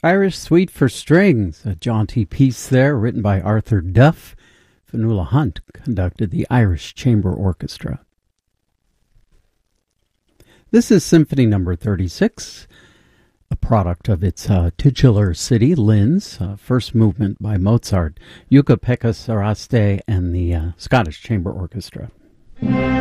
Irish Suite for Strings, a jaunty piece there written by Arthur Duff. Fionnuala Hunt conducted the Irish Chamber Orchestra. This is Symphony No. 36, a product of its titular city, Linz, first movement by Mozart, Jukka-Pekka Saraste, and the Scottish Chamber Orchestra.